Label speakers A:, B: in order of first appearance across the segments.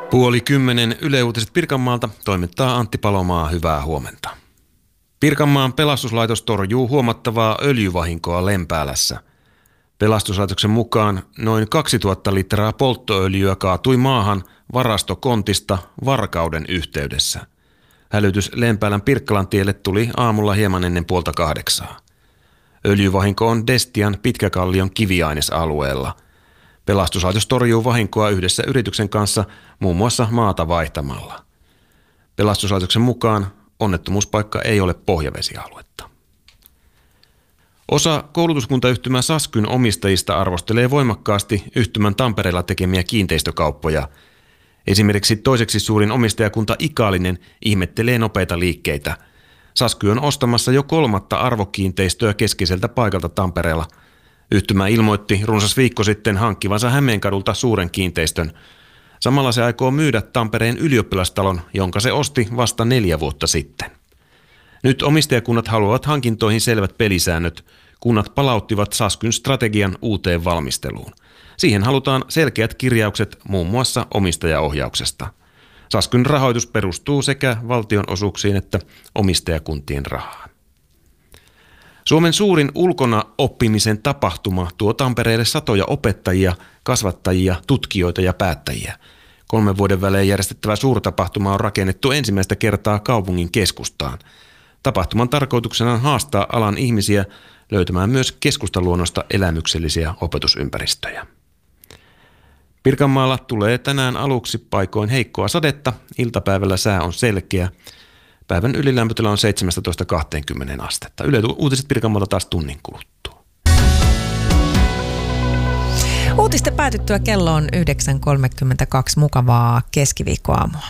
A: 9:30 Yle Uutiset Pirkanmaalta toimittaa Antti Palomaa, hyvää huomenta. Pirkanmaan pelastuslaitos torjuu huomattavaa öljyvahinkoa Lempäälässä. Pelastuslaitoksen mukaan noin 2000 litraa polttoöljyä kaatui maahan varastokontista Varkauden yhteydessä. Hälytys Lempäälän Pirkkalantielle tuli aamulla hieman ennen 7:30. Öljyvahinko on Destian Pitkäkallion kiviainesalueella. Pelastuslaitos torjuu vahinkoa yhdessä yrityksen kanssa muun muassa maata vaihtamalla. Pelastuslaitoksen mukaan onnettomuuspaikka ei ole pohjavesialuetta. Osa koulutuskuntayhtymä Saskyn omistajista arvostelee voimakkaasti yhtymän Tampereella tekemiä kiinteistökauppoja. Esimerkiksi toiseksi suurin omistajakunta Ikaalinen ihmettelee nopeita liikkeitä. Sasky on ostamassa jo 3. arvokiinteistöä keskeiseltä paikalta Tampereella. Yhtymä ilmoitti runsas viikko sitten hankkivansa Hämeenkadulta suuren kiinteistön. Samalla se aikoo myydä Tampereen ylioppilastalon, jonka se osti vasta 4 vuotta sitten. Nyt omistajakunnat haluavat hankintoihin selvät pelisäännöt. Kunnat palauttivat Saskyn strategian uuteen valmisteluun. Siihen halutaan selkeät kirjaukset muun muassa omistajaohjauksesta. Saskyn rahoitus perustuu sekä valtionosuuksiin että omistajakuntien rahaan. Suomen suurin ulkona oppimisen tapahtuma tuo Tampereelle satoja opettajia, kasvattajia, tutkijoita ja päättäjiä. 3 vuoden välein järjestettävä suurtapahtuma on rakennettu ensimmäistä kertaa kaupungin keskustaan. Tapahtuman tarkoituksena on haastaa alan ihmisiä löytämään myös keskustaluonnosta elämyksellisiä opetusympäristöjä. Pirkanmaalla tulee tänään aluksi paikoin heikkoa sadetta, iltapäivällä sää on selkeä. Päivän ylilämpötila on 17-20 astetta. Yle Uutiset Pirkanmaalta taas tunnin kuluttua.
B: Uutisten päätyttyä kello on 9.32. Mukavaa keskiviikkoaamua.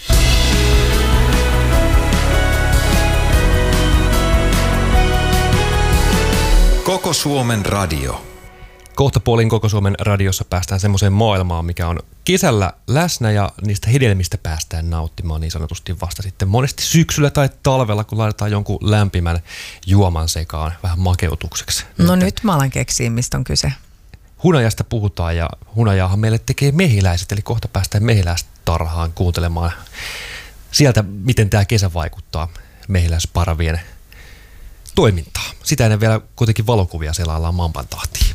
C: Koko Suomen radio.
D: Kohtapuolin Koko Suomen radiossa päästään semmoiseen maailmaan, mikä on kesällä läsnä ja niistä hedelmistä päästään nauttimaan niin sanotusti vasta sitten monesti syksyllä tai talvella, kun laitetaan jonkun lämpimän juoman sekaan vähän makeutukseksi.
B: No nyt mä alan keksiä, mistä on kyse.
D: Hunajasta puhutaan ja hunajaahan meille tekee mehiläiset, eli kohta päästään mehiläistarhaan kuuntelemaan sieltä, miten tämä kesä vaikuttaa mehiläisparvien toimintaan. Sitä ennen vielä kuitenkin valokuvia selaillaan mampan tahtiin.